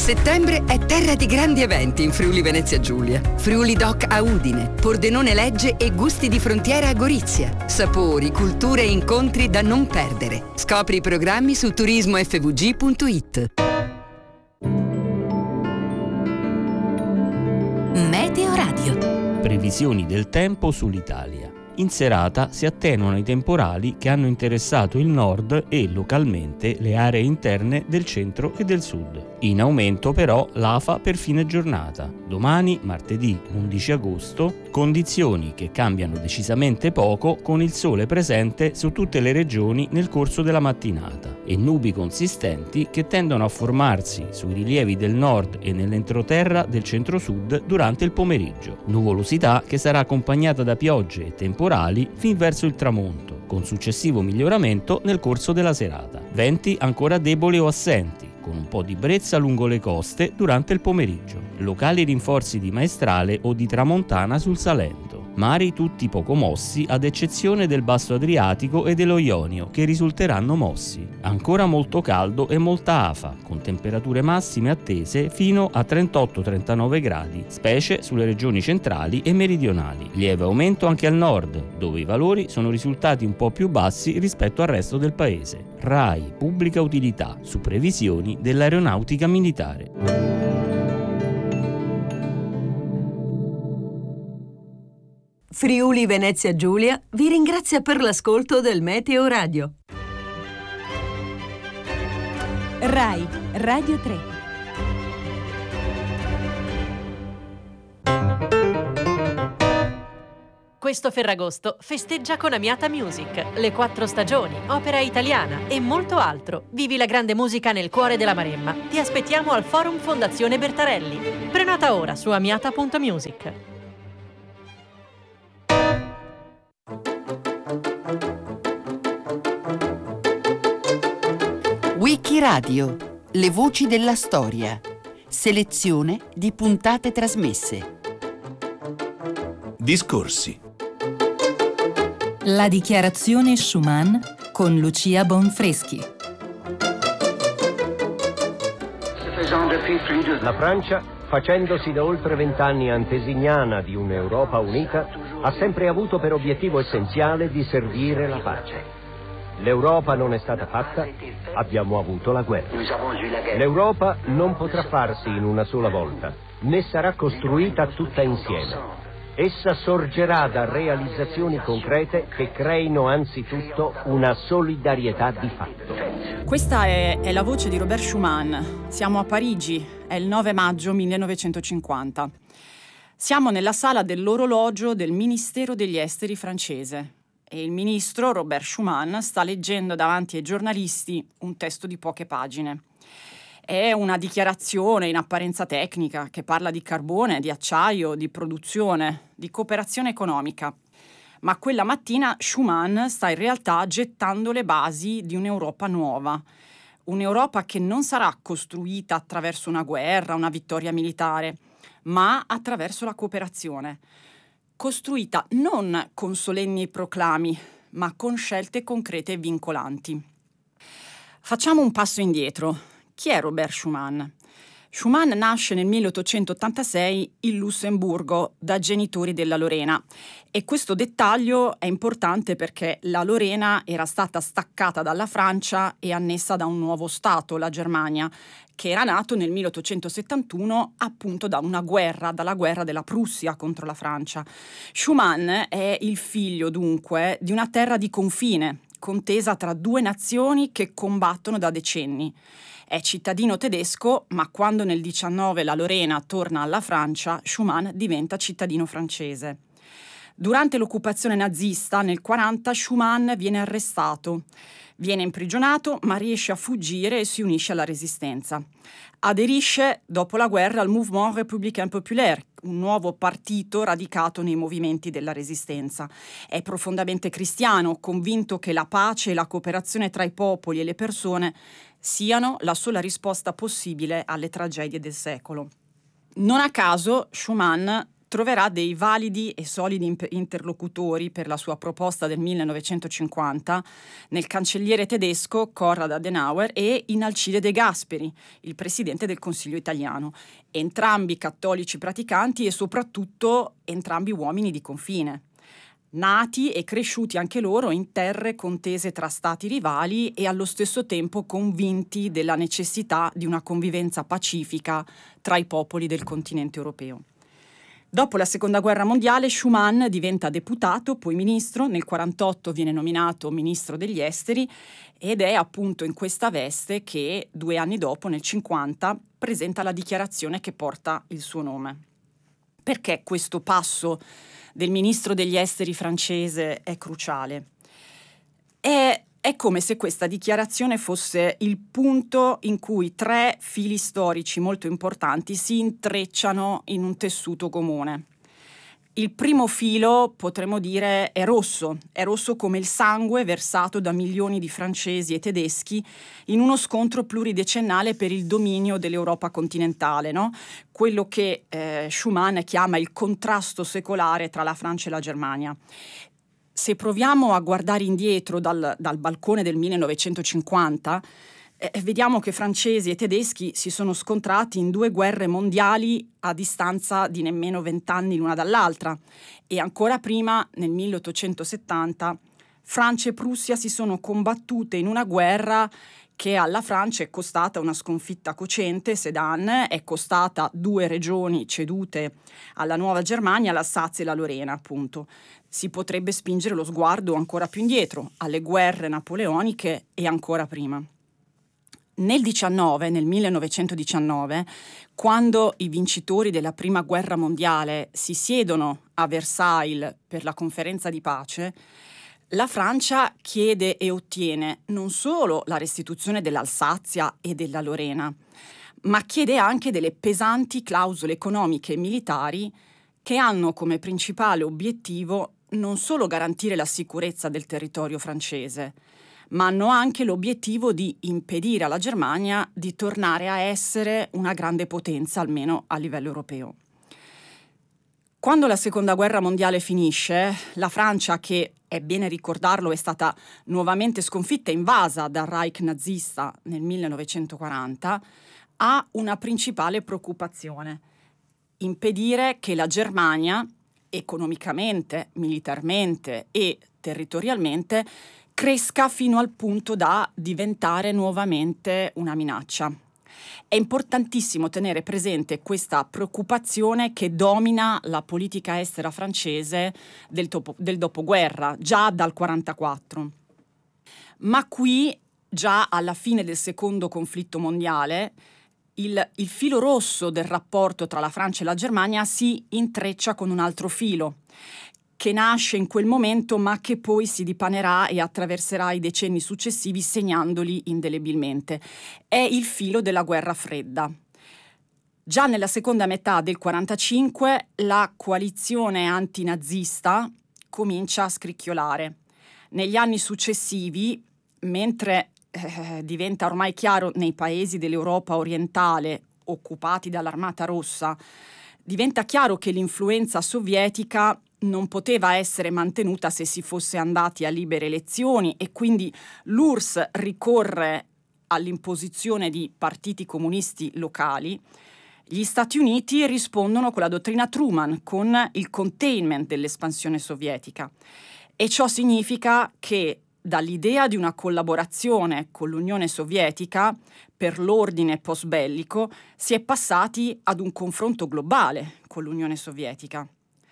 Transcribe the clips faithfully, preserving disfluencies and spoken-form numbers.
Settembre è terra di grandi eventi in Friuli Venezia Giulia. Friuli Doc a Udine, Pordenone Legge e gusti di frontiera a Gorizia. Sapori, culture e incontri da non perdere. Scopri i programmi su turismo f v g punto i t. Meteo Radio. Previsioni del tempo sull'Italia. In serata si attenuano i temporali che hanno interessato il nord e localmente le aree interne del centro e del sud. In aumento però l'afa per fine giornata. Domani, martedì undici agosto, condizioni che cambiano decisamente poco con il sole presente su tutte le regioni nel corso della mattinata e nubi consistenti che tendono a formarsi sui rilievi del nord e nell'entroterra del centro-sud durante il pomeriggio. Nuvolosità che sarà accompagnata da piogge e temporali fin verso il tramonto, con successivo miglioramento nel corso della serata. Venti ancora deboli o assenti, con un po' di brezza lungo le coste durante il pomeriggio. Locali rinforzi di maestrale o di tramontana sul Salento. Mari tutti poco mossi, ad eccezione del basso Adriatico e dello Ionio, che risulteranno mossi. Ancora molto caldo e molta afa, con temperature massime attese fino a trentotto trentanove gradi, specie sulle regioni centrali e meridionali. Lieve aumento anche al nord, dove i valori sono risultati un po' più bassi rispetto al resto del paese. RAI Pubblica Utilità, su previsioni dell'aeronautica militare. Friuli Venezia Giulia vi ringrazia per l'ascolto del Meteo Radio. RAI Radio tre. Questo Ferragosto festeggia con Amiata Music, le quattro stagioni, opera italiana e molto altro. Vivi la grande musica nel cuore della Maremma. Ti aspettiamo al Forum Fondazione Bertarelli. Prenota ora su amiata punto music. Wikiradio, le voci della storia. Selezione di puntate trasmesse. Discorsi. La dichiarazione Schuman con Lucia Bonfreschi. La Francia, facendosi da oltre vent'anni antesignana di un'Europa unita, ha sempre avuto per obiettivo essenziale di servire la pace. L'Europa non è stata fatta, abbiamo avuto la guerra. L'Europa non potrà farsi in una sola volta, né sarà costruita tutta insieme. Essa sorgerà da realizzazioni concrete che creino anzitutto una solidarietà di fatto. Questa è, è la voce di Robert Schuman. Siamo a Parigi, è il nove maggio millenovecentocinquanta. Siamo nella sala dell'orologio del Ministero degli Esteri francese e il ministro Robert Schuman sta leggendo davanti ai giornalisti un testo di poche pagine. È una dichiarazione in apparenza tecnica che parla di carbone, di acciaio, di produzione, di cooperazione economica. Ma quella mattina Schuman sta in realtà gettando le basi di un'Europa nuova. Un'Europa che non sarà costruita attraverso una guerra, una vittoria militare, ma attraverso la cooperazione. Costruita non con solenni proclami, ma con scelte concrete e vincolanti. Facciamo un passo indietro. Chi è Robert Schuman? Schuman nasce nel milleottocentottantasei in Lussemburgo da genitori della Lorena e questo dettaglio è importante perché la Lorena era stata staccata dalla Francia e annessa da un nuovo Stato, la Germania, che era nato nel milleottocentosettantuno appunto da una guerra, dalla guerra della Prussia contro la Francia. Schuman è il figlio dunque di una terra di confine, contesa tra due nazioni che combattono da decenni. È cittadino tedesco, ma quando nel diciannove la Lorena torna alla Francia, Schuman diventa cittadino francese. Durante l'occupazione nazista, nel quaranta, Schuman viene arrestato. Viene imprigionato, ma riesce a fuggire e si unisce alla resistenza. Aderisce, dopo la guerra, al Mouvement Républicain Populaire, un nuovo partito radicato nei movimenti della resistenza. È profondamente cristiano, convinto che la pace e la cooperazione tra i popoli e le persone siano la sola risposta possibile alle tragedie del secolo. Non a caso, Schuman troverà dei validi e solidi imp- interlocutori per la sua proposta del millenovecentocinquanta nel cancelliere tedesco Konrad Adenauer e in Alcide De Gasperi, il presidente del Consiglio italiano, entrambi cattolici praticanti e soprattutto entrambi uomini di confine, nati e cresciuti anche loro in terre contese tra stati rivali e allo stesso tempo convinti della necessità di una convivenza pacifica tra i popoli del continente europeo. Dopo la Seconda Guerra Mondiale, Schuman diventa deputato, poi ministro, nel quarantotto viene nominato ministro degli esteri ed è appunto in questa veste che due anni dopo, nel cinquanta, presenta la dichiarazione che porta il suo nome. Perché questo passo del ministro degli esteri francese è cruciale? È, è come se questa dichiarazione fosse il punto in cui tre fili storici molto importanti si intrecciano in un tessuto comune. Il primo filo, potremmo dire, è rosso, è rosso come il sangue versato da milioni di francesi e tedeschi in uno scontro pluridecennale per il dominio dell'Europa continentale, no? Quello che eh, Schuman chiama il contrasto secolare tra la Francia e la Germania. Se proviamo a guardare indietro dal, dal balcone del millenovecentocinquanta, Eh, vediamo che francesi e tedeschi si sono scontrati in due guerre mondiali a distanza di nemmeno vent'anni l'una dall'altra e ancora prima, nel milleottocentosettanta, Francia e Prussia si sono combattute in una guerra che alla Francia è costata una sconfitta cocente, Sedan, è costata due regioni cedute alla Nuova Germania, l'Alsazia e la Lorena, appunto. Si potrebbe spingere lo sguardo ancora più indietro, alle guerre napoleoniche e ancora prima. Nel diciannove, nel millenovecentodiciannove, quando i vincitori della Prima Guerra Mondiale si siedono a Versailles per la conferenza di pace, la Francia chiede e ottiene non solo la restituzione dell'Alsazia e della Lorena, ma chiede anche delle pesanti clausole economiche e militari che hanno come principale obiettivo non solo garantire la sicurezza del territorio francese, ma hanno anche l'obiettivo di impedire alla Germania di tornare a essere una grande potenza, almeno a livello europeo. Quando la Seconda Guerra Mondiale finisce, la Francia, che è bene ricordarlo, è stata nuovamente sconfitta e invasa dal Reich nazista nel millenovecentoquaranta, ha una principale preoccupazione: impedire che la Germania, economicamente, militarmente e territorialmente, cresca fino al punto da diventare nuovamente una minaccia. È importantissimo tenere presente questa preoccupazione che domina la politica estera francese del, topo, del dopoguerra, già dal quarantaquattro. Ma qui, già alla fine del secondo conflitto mondiale, il, il filo rosso del rapporto tra la Francia e la Germania si intreccia con un altro filo, che nasce in quel momento ma che poi si dipanerà e attraverserà i decenni successivi segnandoli indelebilmente. È il filo della guerra fredda. Già nella seconda metà del quarantacinque la coalizione antinazista comincia a scricchiolare. Negli anni successivi, mentre eh, diventa ormai chiaro nei paesi dell'Europa orientale occupati dall'Armata Rossa, diventa chiaro che l'influenza sovietica non poteva essere mantenuta se si fosse andati a libere elezioni e quindi l'U R S S ricorre all'imposizione di partiti comunisti locali. Gli Stati Uniti rispondono con la dottrina Truman, con il containment dell'espansione sovietica. E ciò significa che dall'idea di una collaborazione con l'Unione Sovietica per l'ordine post-bellico si è passati ad un confronto globale con l'Unione Sovietica.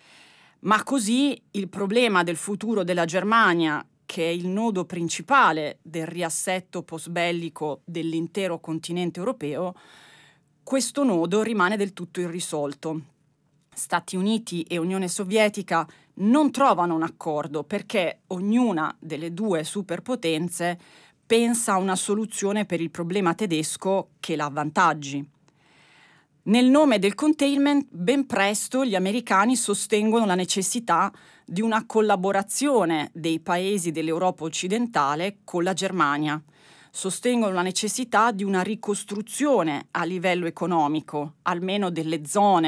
Ma così il problema del futuro della Germania, che è il nodo principale del riassetto post-bellico dell'intero continente europeo, questo nodo rimane del tutto irrisolto. Stati Uniti e Unione Sovietica non trovano un accordo perché ognuna delle due superpotenze pensa a una soluzione per il problema tedesco che la avvantaggi. Nel nome del containment, ben presto gli americani sostengono la necessità di una collaborazione dei paesi dell'Europa occidentale con la Germania. Sostengono la necessità di una ricostruzione a livello economico, almeno delle zone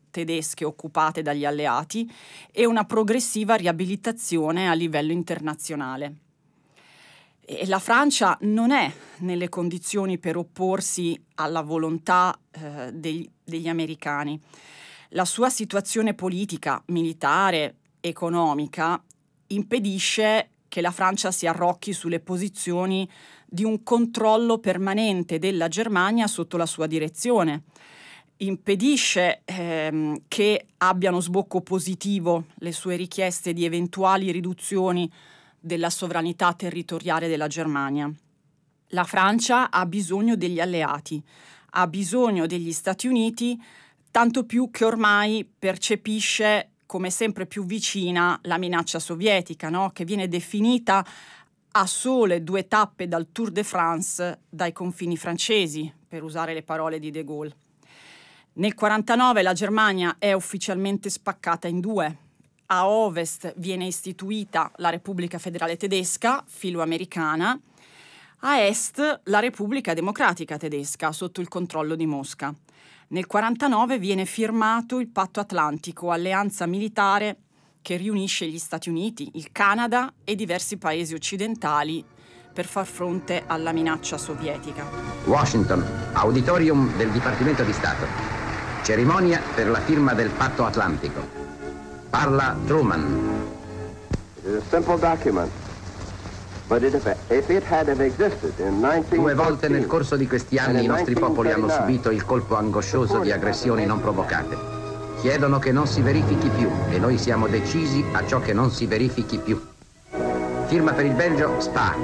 tedesche occupate dagli alleati e una progressiva riabilitazione a livello internazionale. E la Francia non è nelle condizioni per opporsi alla volontà eh, degli, degli americani. La sua situazione politica, militare, economica impedisce che la Francia si arrocchi sulle posizioni di un controllo permanente della Germania sotto la sua direzione. Impedisce ehm, che abbiano sbocco positivo le sue richieste di eventuali riduzioni della sovranità territoriale della Germania. La Francia ha bisogno degli alleati, ha bisogno degli Stati Uniti, tanto più che ormai percepisce come sempre più vicina la minaccia sovietica, no? Che viene definita a sole due tappe dal Tour de France dai confini francesi, per usare le parole di De Gaulle. Nel quarantanove la Germania è ufficialmente spaccata in due. A ovest viene istituita la Repubblica Federale Tedesca, filoamericana, a est la Repubblica Democratica Tedesca, sotto il controllo di Mosca. Nel quarantanove viene firmato il Patto Atlantico, alleanza militare che riunisce gli Stati Uniti, il Canada e diversi paesi occidentali per far fronte alla minaccia sovietica. Washington, auditorium del Dipartimento di Stato. Cerimonia per la firma del Patto Atlantico. Parla Truman. It is a simple document, but it, if it had have existed in nineteen Due volte nel corso di questi anni i nostri popoli hanno subito il colpo angoscioso di aggressioni non provocate. Chiedono che non si verifichi più e noi siamo decisi a ciò che non si verifichi più. Firma per il Belgio Spaak.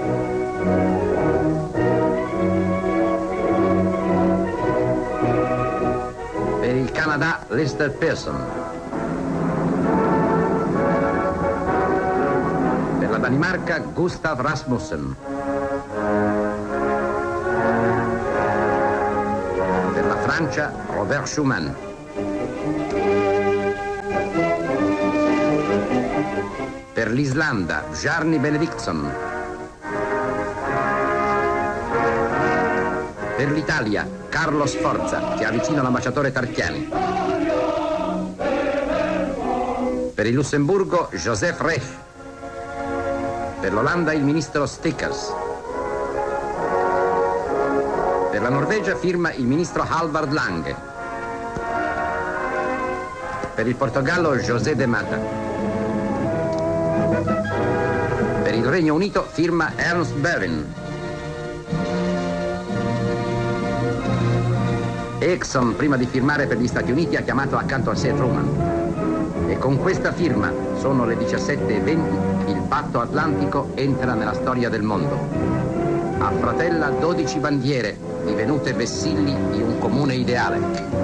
Per il Canada Lester Pearson. Per la Danimarca Gustav Rasmussen. Per la Francia Robert Schuman. Per l'Islanda Bjarni Benediktsson. Per l'Italia Carlo Sforza, che ha vicino l'ambasciatore Tarchiani. Per il Lussemburgo Joseph Rech. Per l'Olanda il ministro Stickers. Per la Norvegia firma il ministro Halvard Lange. Per il Portogallo José de Mata. Per il Regno Unito firma Ernst Bevin. Exxon, prima di firmare per gli Stati Uniti, ha chiamato accanto a sé Truman. E con questa firma, sono le diciassette e venti, il Patto Atlantico entra nella storia del mondo. Affratella dodici bandiere, divenute vessilli di un comune ideale.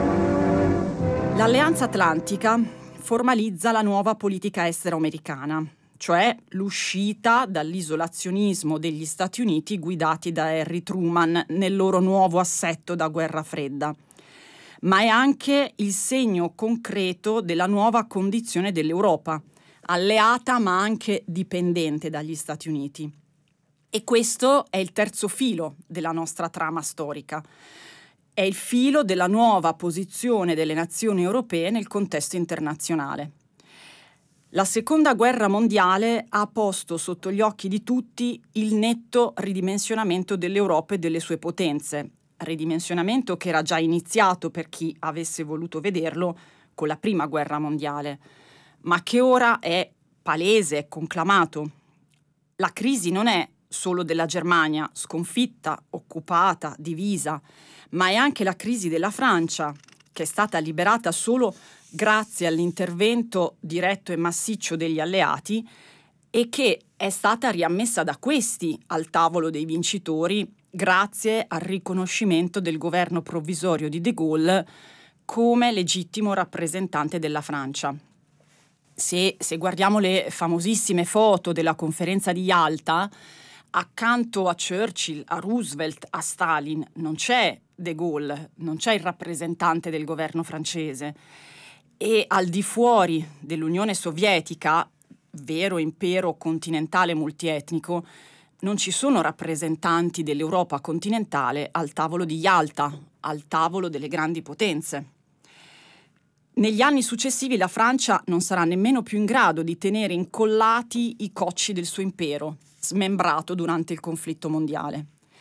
L'Alleanza Atlantica formalizza la nuova politica estera americana, cioè l'uscita dall'isolazionismo degli Stati Uniti guidati da Harry Truman nel loro nuovo assetto da guerra fredda. Ma è anche il segno concreto della nuova condizione dell'Europa, alleata ma anche dipendente dagli Stati Uniti. E questo è il terzo filo della nostra trama storica. È il filo della nuova posizione delle nazioni europee nel contesto internazionale. La seconda guerra mondiale ha posto sotto gli occhi di tutti il netto ridimensionamento dell'Europa e delle sue potenze, ridimensionamento che era già iniziato per chi avesse voluto vederlo con la prima guerra mondiale, ma che ora è palese, è conclamato. La crisi non è solo della Germania, sconfitta, occupata, divisa, ma è anche la crisi della Francia, che è stata liberata solo grazie all'intervento diretto e massiccio degli alleati e che è stata riammessa da questi al tavolo dei vincitori grazie al riconoscimento del governo provvisorio di De Gaulle come legittimo rappresentante della Francia. Se, se guardiamo le famosissime foto della conferenza di Yalta, accanto a Churchill, a Roosevelt, a Stalin, non c'è De Gaulle, non c'è il rappresentante del governo francese. E al di fuori dell'Unione Sovietica, vero impero continentale multietnico, non ci sono rappresentanti dell'Europa continentale al tavolo di Yalta, al tavolo delle grandi potenze. Negli anni successivi la Francia non sarà nemmeno più in grado di tenere incollati i cocci del suo impero, smembrato durante il conflitto mondiale.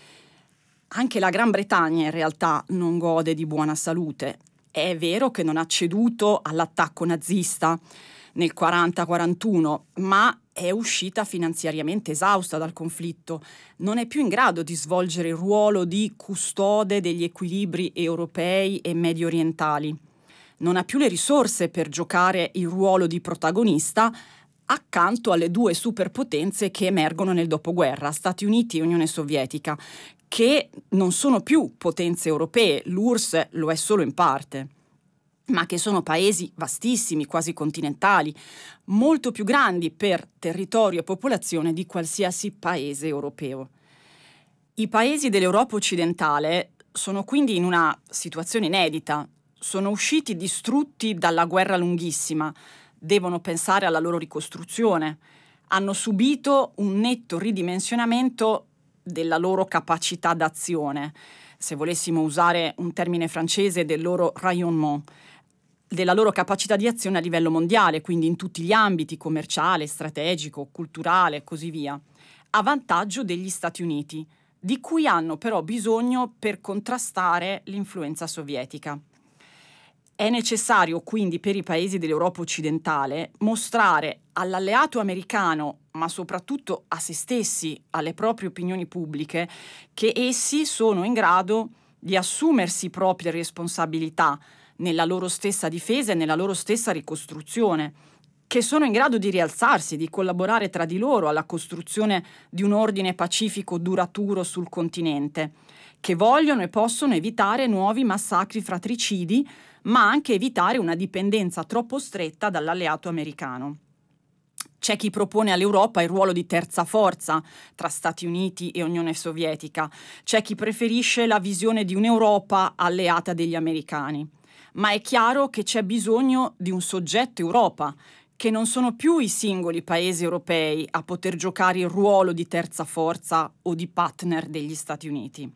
Anche la Gran Bretagna in realtà non gode di buona salute. È vero che non ha ceduto all'attacco nazista nel quaranta quarantuno, ma è uscita finanziariamente esausta dal conflitto. Non è più in grado di svolgere il ruolo di custode degli equilibri europei e medio orientali. Non ha più le risorse per giocare il ruolo di protagonista accanto alle due superpotenze che emergono nel dopoguerra, Stati Uniti e Unione Sovietica, che non sono più potenze europee, l'U R S S lo è solo in parte, ma che sono paesi vastissimi, quasi continentali, molto più grandi per territorio e popolazione di qualsiasi paese europeo. I paesi dell'Europa occidentale sono quindi in una situazione inedita. Sono usciti distrutti dalla guerra lunghissima, devono pensare alla loro ricostruzione, hanno subito un netto ridimensionamento della loro capacità d'azione, se volessimo usare un termine francese, del loro rayonnement, della loro capacità di azione a livello mondiale, quindi in tutti gli ambiti, commerciale, strategico, culturale e così via, a vantaggio degli Stati Uniti, di cui hanno però bisogno per contrastare l'influenza sovietica. È necessario quindi per i paesi dell'Europa occidentale mostrare all'alleato americano, ma soprattutto a se stessi, alle proprie opinioni pubbliche, che essi sono in grado di assumersi proprie responsabilità nella loro stessa difesa e nella loro stessa ricostruzione, che sono in grado di rialzarsi, di collaborare tra di loro alla costruzione di un ordine pacifico duraturo sul continente, che vogliono e possono evitare nuovi massacri fratricidi, ma anche evitare una dipendenza troppo stretta dall'alleato americano. C'è chi propone all'Europa il ruolo di terza forza tra Stati Uniti e Unione Sovietica, c'è chi preferisce la visione di un'Europa alleata degli americani, ma è chiaro che c'è bisogno di un soggetto Europa, che non sono più i singoli paesi europei a poter giocare il ruolo di terza forza o di partner degli Stati Uniti.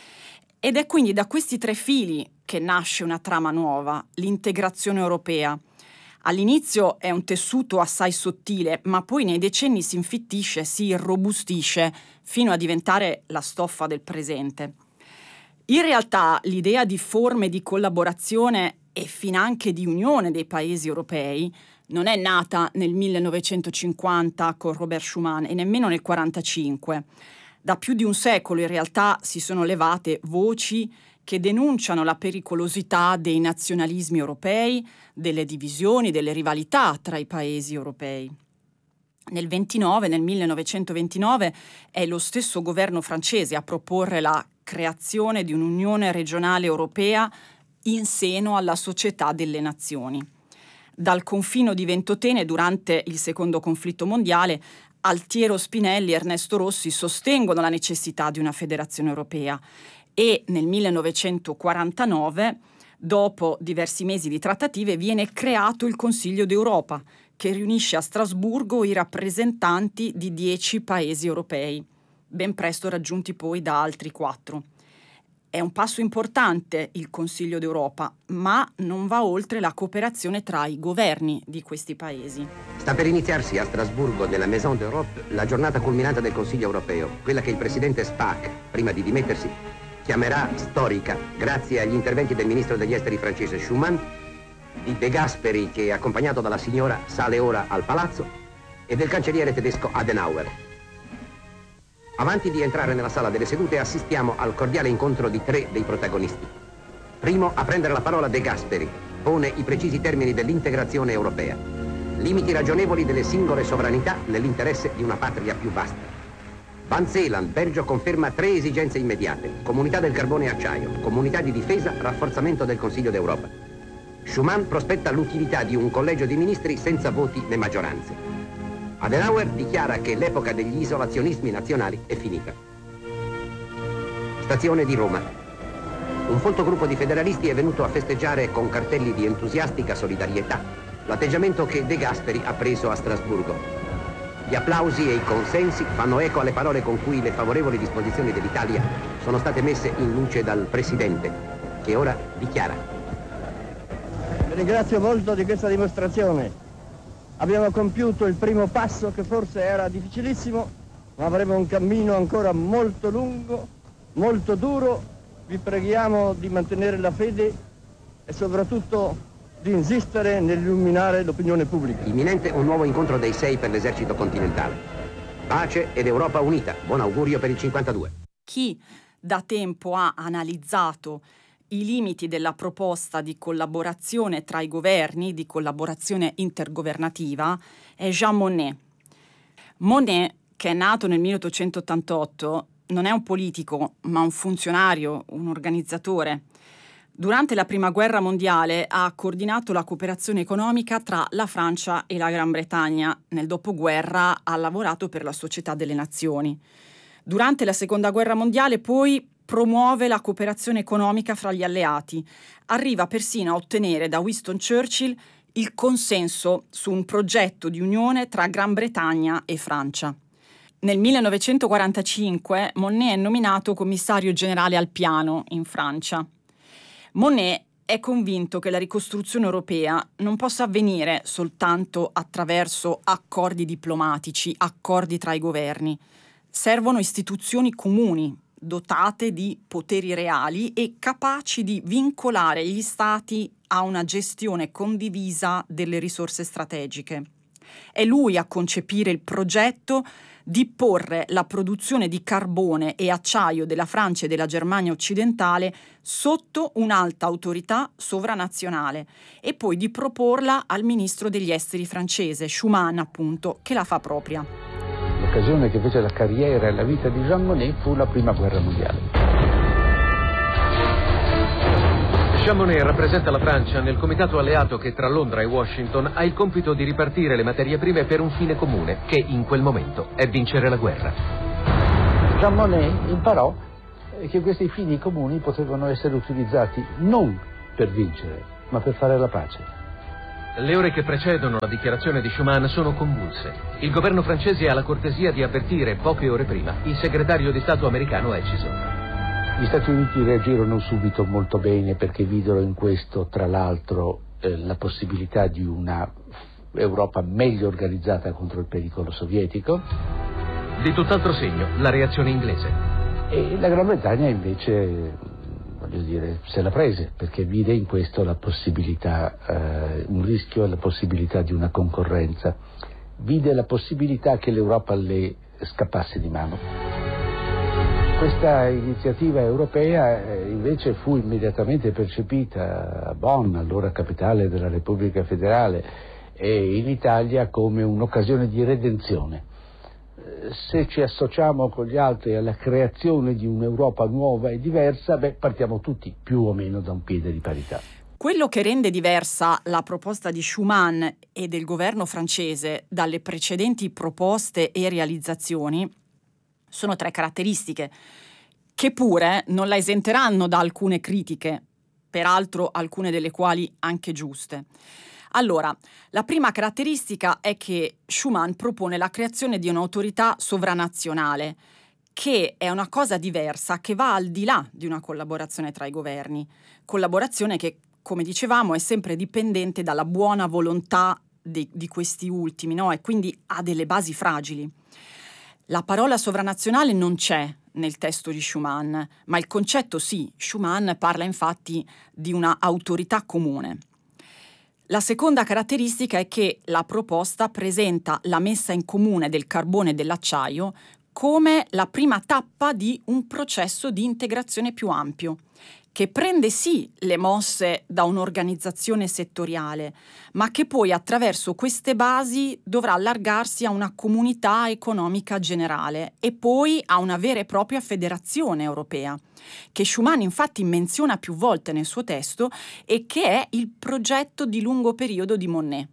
Ed è quindi da questi tre fili che nasce una trama nuova, l'integrazione europea. All'inizio è un tessuto assai sottile, ma poi nei decenni si infittisce, si irrobustisce, fino a diventare la stoffa del presente. In realtà l'idea di forme di collaborazione e finanche di unione dei paesi europei non è nata nel millenovecentocinquanta con Robert Schuman e nemmeno nel quarantacinque. Da più di un secolo in realtà si sono levate voci che denunciano la pericolosità dei nazionalismi europei, delle divisioni, delle rivalità tra i paesi europei. Nel ventinove, nel millenovecentoventinove, è lo stesso governo francese a proporre la creazione di un'unione regionale europea in seno alla Società delle Nazioni. Dal confino di Ventotene durante il secondo conflitto mondiale, Altiero Spinelli e Ernesto Rossi sostengono la necessità di una federazione europea e nel millenovecentoquarantanove, dopo diversi mesi di trattative, viene creato il Consiglio d'Europa, che riunisce a Strasburgo i rappresentanti di dieci paesi europei, ben presto raggiunti poi da altri quattro. È un passo importante il Consiglio d'Europa, ma non va oltre la cooperazione tra i governi di questi paesi. Sta per iniziarsi a Strasburgo, nella Maison d'Europe, la giornata culminante del Consiglio europeo, quella che il presidente Spaak, prima di dimettersi, chiamerà storica, grazie agli interventi del ministro degli esteri francese Schuman, di De Gasperi, che accompagnato dalla signora sale ora al palazzo, e del cancelliere tedesco Adenauer. Avanti di entrare nella sala delle sedute assistiamo al cordiale incontro di tre dei protagonisti. Primo a prendere la parola De Gasperi, pone i precisi termini dell'integrazione europea, limiti ragionevoli delle singole sovranità nell'interesse di una patria più vasta. Van Zeeland, Belgio, conferma tre esigenze immediate: comunità del carbone e acciaio, comunità di difesa, rafforzamento del Consiglio d'Europa. Schuman prospetta l'utilità di un collegio di ministri senza voti né maggioranze. Adenauer dichiara che l'epoca degli isolazionismi nazionali è finita. Stazione di Roma. Un folto gruppo di federalisti è venuto a festeggiare con cartelli di entusiastica solidarietà l'atteggiamento che De Gasperi ha preso a Strasburgo. Gli applausi e i consensi fanno eco alle parole con cui le favorevoli disposizioni dell'Italia sono state messe in luce dal Presidente, che ora dichiara: ringrazio molto di questa dimostrazione. Abbiamo compiuto il primo passo che forse era difficilissimo, ma avremo un cammino ancora molto lungo, molto duro. Vi preghiamo di mantenere la fede e soprattutto di insistere nell'illuminare l'opinione pubblica. Imminente un nuovo incontro dei sei per l'esercito continentale. Pace ed Europa unita. Buon augurio per il cinquantadue. Chi da tempo ha analizzato i limiti della proposta di collaborazione tra i governi, di collaborazione intergovernativa, è Jean Monnet. Monnet, che è nato nel milleottocentottantotto, non è un politico, ma un funzionario, un organizzatore. Durante la Prima Guerra Mondiale ha coordinato la cooperazione economica tra la Francia e la Gran Bretagna. Nel dopoguerra ha lavorato per la Società delle Nazioni. Durante la Seconda Guerra Mondiale poi promuove la cooperazione economica fra gli alleati. Arriva persino a ottenere da Winston Churchill il consenso su un progetto di unione tra Gran Bretagna e Francia. Nel millenovecentoquarantacinque Monnet è nominato commissario generale al piano in Francia. Monnet è convinto che la ricostruzione europea non possa avvenire soltanto attraverso accordi diplomatici, accordi tra i governi. Servono istituzioni comuni, dotate di poteri reali e capaci di vincolare gli Stati a una gestione condivisa delle risorse strategiche. È lui a concepire il progetto di porre la produzione di carbone e acciaio della Francia e della Germania occidentale sotto un'alta autorità sovranazionale e poi di proporla al ministro degli esteri francese, Schuman appunto, che la fa propria. L'occasione che fece la carriera e la vita di Jean Monnet fu la Prima Guerra Mondiale. Jean Monnet rappresenta la Francia nel comitato alleato che tra Londra e Washington ha il compito di ripartire le materie prime per un fine comune, che in quel momento è vincere la guerra. Jean Monnet imparò che questi fini comuni potevano essere utilizzati non per vincere, ma per fare la pace. Le ore che precedono la dichiarazione di Schuman sono convulse. Il governo francese ha la cortesia di avvertire poche ore prima il segretario di Stato americano Acheson. Gli Stati Uniti reagirono subito molto bene perché videro in questo, tra l'altro, eh, la possibilità di una Europa meglio organizzata contro il pericolo sovietico. Di tutt'altro segno la reazione inglese. E la Gran Bretagna invece, voglio dire, se la prese perché vide in questo la possibilità, eh, un rischio e la possibilità di una concorrenza. Vide la possibilità che l'Europa le scappasse di mano. Questa iniziativa europea eh, invece fu immediatamente percepita a Bonn, allora capitale della Repubblica Federale, e in Italia come un'occasione di redenzione. Eh, se ci associamo con gli altri alla creazione di un'Europa nuova e diversa, beh, partiamo tutti più o meno da un piede di parità. Quello che rende diversa la proposta di Schuman e del governo francese dalle precedenti proposte e realizzazioni sono tre caratteristiche che pure non la esenteranno da alcune critiche, peraltro alcune delle quali anche giuste. Allora, la prima caratteristica è che Schuman propone la creazione di un'autorità sovranazionale, che è una cosa diversa, che va al di là di una collaborazione tra i governi. Collaborazione che, come dicevamo, è sempre dipendente dalla buona volontà di, di questi ultimi, no? E quindi ha delle basi fragili. La parola sovranazionale non c'è nel testo di Schuman, ma il concetto sì. Schuman parla infatti di una autorità comune. La seconda caratteristica è che la proposta presenta la messa in comune del carbone e dell'acciaio come la prima tappa di un processo di integrazione più ampio, che prende sì le mosse da un'organizzazione settoriale, ma che poi attraverso queste basi dovrà allargarsi a una comunità economica generale e poi a una vera e propria federazione europea, che Schuman infatti menziona più volte nel suo testo e che è il progetto di lungo periodo di Monnet.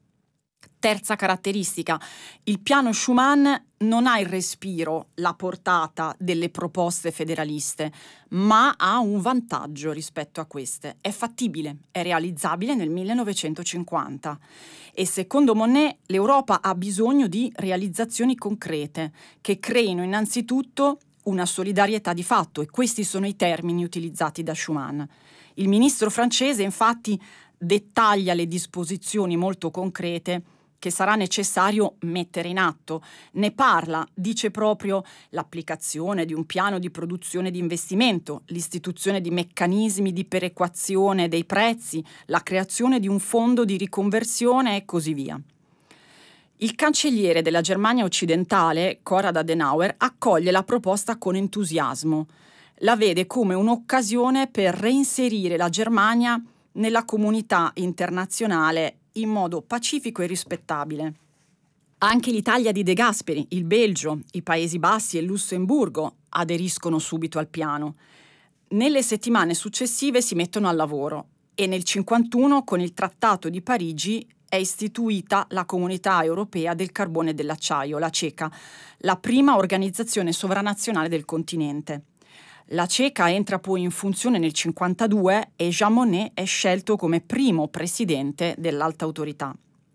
Terza caratteristica, il piano Schuman non ha il respiro, la portata delle proposte federaliste, ma ha un vantaggio rispetto a queste. È fattibile, è realizzabile nel millenovecentocinquanta e secondo Monnet l'Europa ha bisogno di realizzazioni concrete che creino innanzitutto una solidarietà di fatto, e questi sono i termini utilizzati da Schuman. Il ministro francese infatti dettaglia le disposizioni molto concrete che sarà necessario mettere in atto. Ne parla, dice proprio l'applicazione di un piano di produzione di investimento, l'istituzione di meccanismi di perequazione dei prezzi, la creazione di un fondo di riconversione e così via. Il cancelliere della Germania occidentale, Konrad Adenauer, accoglie la proposta con entusiasmo. La vede come un'occasione per reinserire la Germania nella comunità internazionale in modo pacifico e rispettabile. Anche l'Italia di De Gasperi, il Belgio, i Paesi Bassi e il Lussemburgo aderiscono subito al piano. Nelle settimane successive si mettono al lavoro e nel cinquantuno, con il Trattato di Parigi, è istituita la Comunità Europea del Carbone e dell'Acciaio, la CECA, la prima organizzazione sovranazionale del continente. La CECA entra poi in funzione nel cinquantadue e Jean Monnet è scelto come primo presidente dell'alta autorità.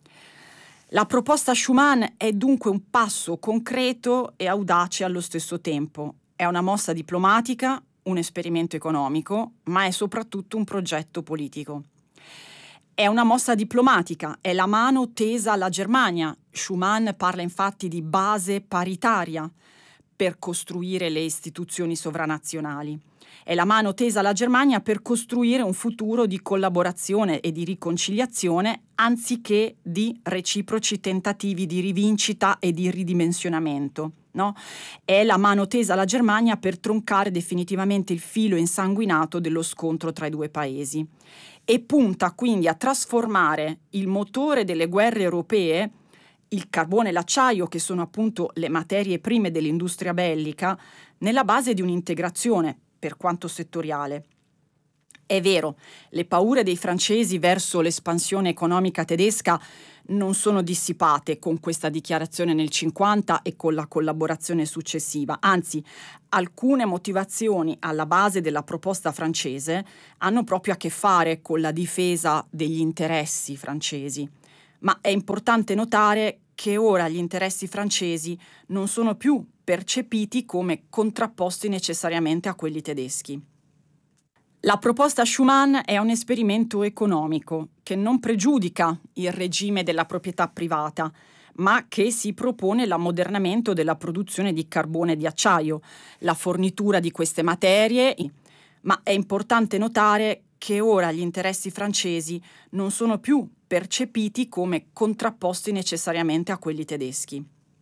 La proposta Schuman è dunque un passo concreto e audace allo stesso tempo. È una mossa diplomatica, un esperimento economico, ma è soprattutto un progetto politico. È una mossa diplomatica, è la mano tesa alla Germania. Schuman parla infatti di base paritaria per costruire le istituzioni sovranazionali. È la mano tesa alla Germania per costruire un futuro di collaborazione e di riconciliazione anziché di reciproci tentativi di rivincita e di ridimensionamento. No? È la mano tesa alla Germania per troncare definitivamente il filo insanguinato dello scontro tra i due paesi e punta quindi a trasformare il motore delle guerre europee, il carbone e l'acciaio, che sono appunto le materie prime dell'industria bellica, nella base di un'integrazione, per quanto settoriale. È vero, le paure dei francesi verso l'espansione economica tedesca non sono dissipate con questa dichiarazione nel cinquanta e con la collaborazione successiva, anzi, alcune motivazioni alla base della proposta francese hanno proprio a che fare con la difesa degli interessi francesi. Ma è importante notare che ora gli interessi francesi non sono più percepiti come contrapposti necessariamente a quelli tedeschi. La proposta Schuman è un esperimento economico che non pregiudica il regime della proprietà privata, ma che si propone l'ammodernamento della produzione di carbone e di acciaio, la fornitura di queste materie, ma è importante notare che ora gli interessi francesi non sono più percepiti come contrapposti necessariamente a quelli tedeschi.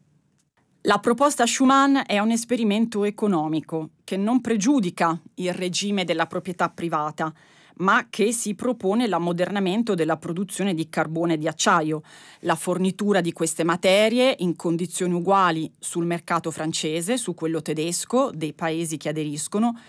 La proposta Schuman è un esperimento economico che non pregiudica il regime della proprietà privata, ma che si propone l'ammodernamento della produzione di carbone e di acciaio, la fornitura di queste materie in condizioni uguali sul mercato francese, su quello tedesco, dei paesi che aderiscono,